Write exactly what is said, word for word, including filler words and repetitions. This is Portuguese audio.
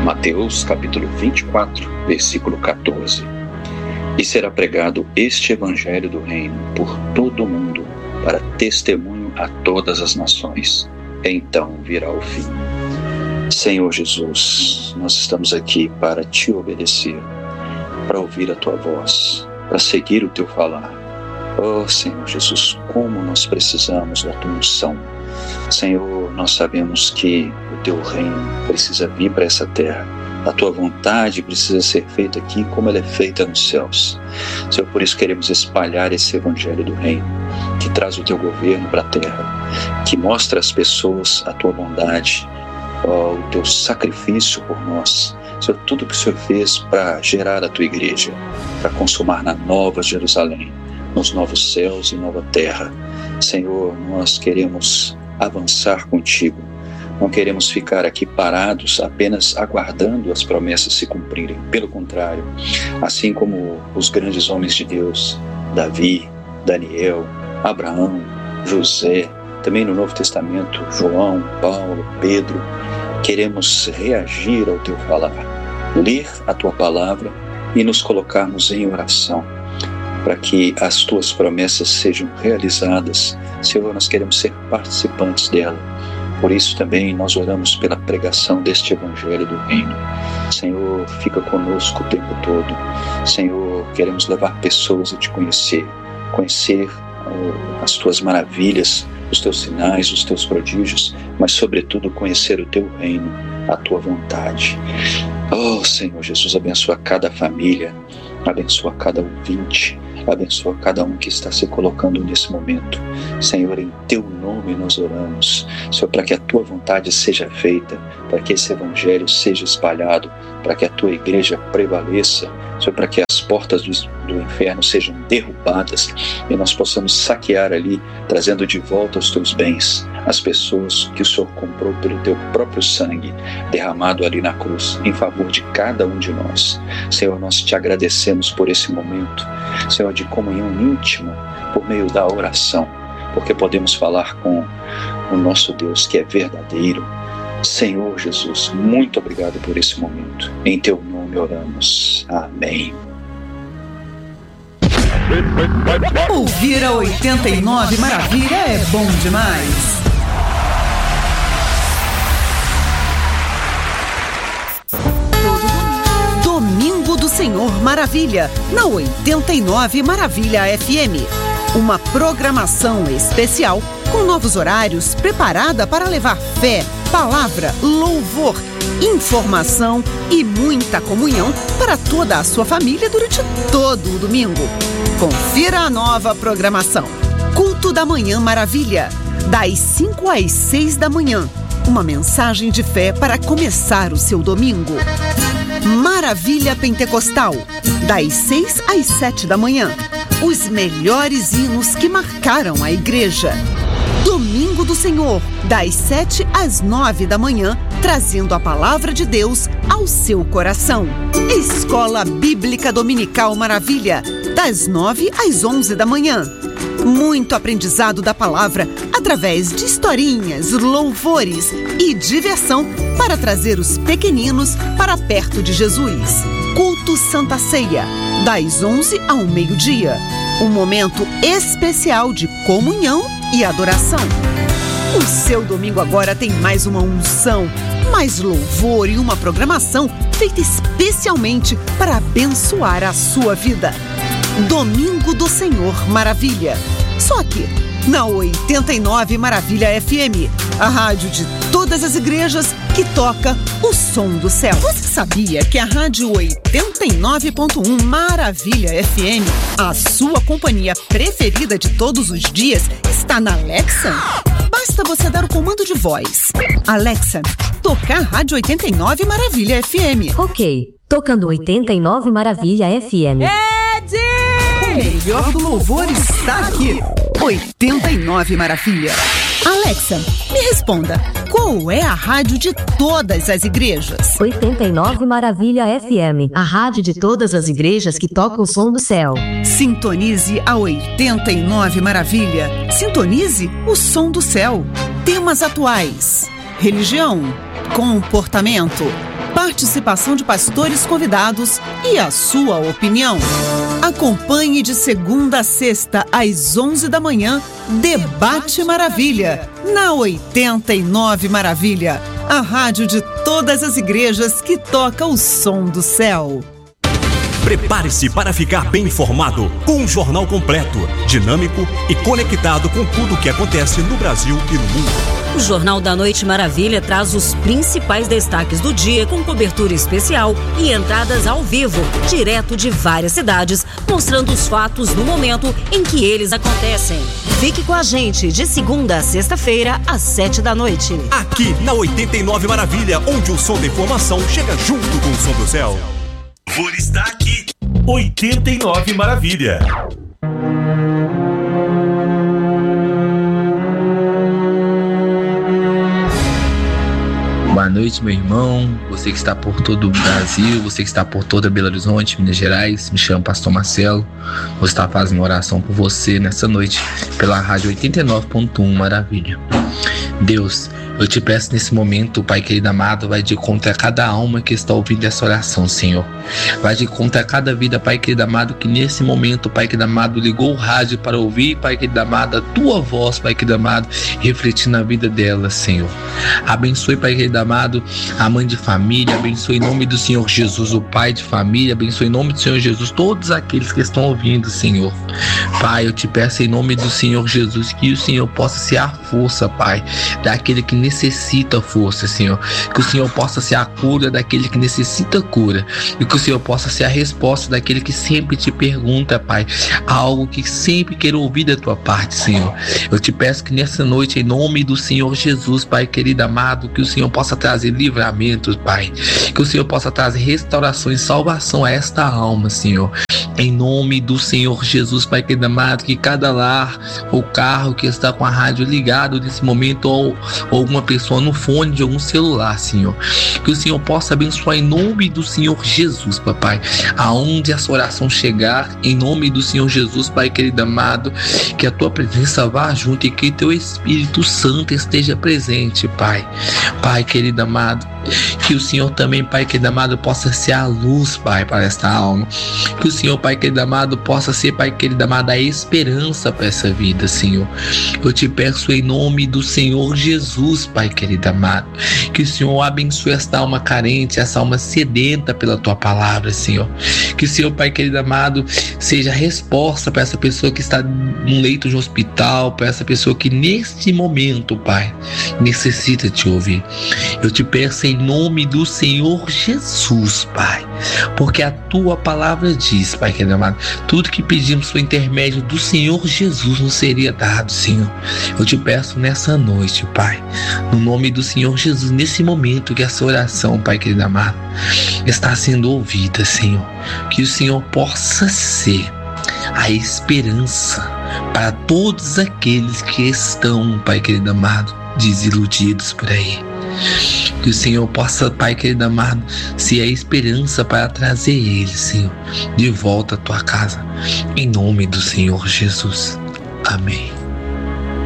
Mateus capítulo vinte e quatro, versículo quatorze. E será pregado este evangelho do reino por todo o mundo, para testemunho a todas as nações. Então virá o fim. Senhor Jesus, nós estamos aqui para te obedecer, para ouvir a tua voz, para seguir o teu falar. Oh Senhor Jesus, como nós precisamos da tua unção. Senhor, nós sabemos que o teu reino precisa vir para essa terra. A tua vontade precisa ser feita aqui como ela é feita nos céus. Senhor, por isso queremos espalhar esse evangelho do reino, que traz o teu governo para a terra, que mostra às pessoas a tua bondade, oh, o teu sacrifício por nós. Senhor, tudo que o Senhor fez para gerar a tua igreja, para consumar na nova Jerusalém, nos novos céus e nova terra. Senhor, nós queremos avançar contigo. Não queremos ficar aqui parados apenas aguardando as promessas se cumprirem. Pelo contrário, assim como os grandes homens de Deus, Davi, Daniel, Abraão, José, também no Novo Testamento, João, Paulo, Pedro, queremos reagir ao teu falar, ler a tua palavra e nos colocarmos em oração para que as tuas promessas sejam realizadas. Senhor, nós queremos ser participantes dela. Por isso também nós oramos pela pregação deste evangelho do reino. Senhor, fica conosco o tempo todo. Senhor, queremos levar pessoas a te conhecer, conhecer uh, as tuas maravilhas, os teus sinais, os teus prodígios, mas sobretudo conhecer o teu reino, a tua vontade. Oh Senhor Jesus, abençoa cada família, abençoa cada ouvinte, abençoa cada um que está se colocando nesse momento. Senhor, em teu nome nós oramos, Senhor, para que a tua vontade seja feita, para que esse evangelho seja espalhado, para que a tua igreja prevaleça, Senhor, para que as portas do, do inferno sejam derrubadas e nós possamos saquear ali, trazendo de volta os teus bens, as pessoas que o Senhor comprou pelo teu próprio sangue, derramado ali na cruz, em favor de cada um de nós. Senhor, nós te agradecemos por esse momento, Senhor, de comunhão íntima, por meio da oração, porque podemos falar com o nosso Deus que é verdadeiro. Senhor Jesus, muito obrigado por esse momento. Em teu nome oramos. Amém. Ouvir a oitenta e nove Maravilha é bom demais. Domingo do Senhor Maravilha, na oitenta e nove Maravilha F M. Uma programação especial com novos horários preparada para levar fé, palavra, louvor, informação e muita comunhão para toda a sua família durante todo o domingo. Confira a nova programação. Culto da Manhã Maravilha, das cinco às seis da manhã. Uma mensagem de fé para começar o seu domingo. Maravilha Pentecostal, das seis às sete da manhã. Os melhores hinos que marcaram a igreja. Domingo do Senhor, das sete às nove da manhã, trazendo a palavra de Deus ao seu coração. Escola Bíblica Dominical Maravilha, das nove às onze da manhã. Muito aprendizado da palavra através de historinhas, louvores e diversão para trazer os pequeninos para perto de Jesus. Culto Santa Ceia, das onze ao meio-dia. Um momento especial de comunhão e adoração. O seu domingo agora tem mais uma unção, mais louvor e uma programação feita especialmente para abençoar a sua vida. Domingo do Senhor Maravilha. Só aqui, na oitenta e nove Maravilha F M, a rádio de todas as igrejas que toca o som do céu. Você sabia que a rádio oitenta e nove ponto um Maravilha F M, a sua companhia preferida de todos os dias, está na Alexa? Basta você dar o comando de voz. Alexa, tocar Rádio oitenta e nove Maravilha F M. Ok, tocando oitenta e nove Maravilha F M. Ed! O melhor do louvor está aqui. oitenta e nove Maravilha. Alexa, me responda, qual é a rádio de todas as igrejas? oitenta e nove Maravilha F M, a rádio de todas as igrejas que toca o som do céu. Sintonize a oitenta e nove Maravilha. Sintonize o som do céu. Temas atuais, religião, comportamento, participação de pastores convidados e a sua opinião. Acompanhe de segunda a sexta, às onze da manhã, Debate Maravilha, na oitenta e nove Maravilha, a rádio de todas as igrejas que toca o som do céu. Prepare-se para ficar bem informado com um jornal completo, dinâmico e conectado com tudo o que acontece no Brasil e no mundo. O Jornal da Noite Maravilha traz os principais destaques do dia com cobertura especial e entradas ao vivo, direto de várias cidades, mostrando os fatos no momento em que eles acontecem. Fique com a gente de segunda a sexta-feira, às sete da noite. Aqui na oitenta e nove Maravilha, onde o som da informação chega junto com o som do céu. Por estar aqui, oitenta e nove Maravilha. Boa noite, meu irmão, você que está por todo o Brasil, você que está por toda Belo Horizonte, Minas Gerais. Me chamo Pastor Marcelo. Vou estar fazendo uma oração por você nessa noite pela rádio oitenta e nove ponto um Maravilha. Deus, eu te peço nesse momento, Pai querido amado, vai de contra cada alma que está ouvindo essa oração, Senhor. Vai de contra cada vida, Pai querido amado, que nesse momento, Pai querido amado, ligou o rádio para ouvir, Pai querido amado, a tua voz, Pai querido amado, refletindo na vida dela, Senhor. Abençoe, Pai querido amado, a mãe de família, abençoe em nome do Senhor Jesus, o pai de família, abençoe em nome do Senhor Jesus, todos aqueles que estão ouvindo, Senhor. Pai, eu te peço em nome do Senhor Jesus, que o Senhor possa ser a força, Pai, daquele que necessita força, Senhor. Que o Senhor possa ser a cura daquele que necessita cura. E que o Senhor possa ser a resposta daquele que sempre te pergunta, Pai, algo que sempre quer ouvir da tua parte, Senhor. Eu te peço que nessa noite, em nome do Senhor Jesus, Pai querido amado, que o Senhor possa trazer livramento, Pai. Que o Senhor possa trazer restauração e salvação a esta alma, Senhor. Em nome do Senhor Jesus, Pai querido amado, que cada lar ou carro que está com a rádio ligado nesse momento, ou, ou alguma pessoa no fone de algum celular, Senhor, que o Senhor possa abençoar em nome do Senhor Jesus, Papai, aonde essa oração chegar, em nome do Senhor Jesus, Pai querido amado, que a tua presença vá junto e que teu Espírito Santo esteja presente, Pai. Pai querido amado, que o Senhor também, Pai querido amado, possa ser a luz, Pai, para esta alma. Que o Senhor, Pai querido amado, possa ser, Pai querido amado, a esperança para essa vida, Senhor. Eu te peço em nome do Senhor Jesus, Pai querido amado, que o Senhor abençoe esta alma carente, essa alma sedenta pela tua palavra, Senhor. Que o Senhor, Pai querido amado, seja a resposta para essa pessoa que está num leito de hospital, para essa pessoa que neste momento, Pai, necessita te ouvir. Eu te peço em nome do Senhor Jesus, Pai, porque a tua palavra diz, Pai querido amado, tudo que pedimos por intermédio do Senhor Jesus nos seria dado, Senhor. Eu te peço nessa noite, Pai, no nome do Senhor Jesus, nesse momento que essa oração, Pai querido amado, está sendo ouvida, Senhor, que o Senhor possa ser a esperança para todos aqueles que estão, Pai querido amado, desiludidos por aí. Que o Senhor possa, Pai querido amado, ser a esperança para trazer eles, Senhor, de volta à tua casa, em nome do Senhor Jesus. Amém.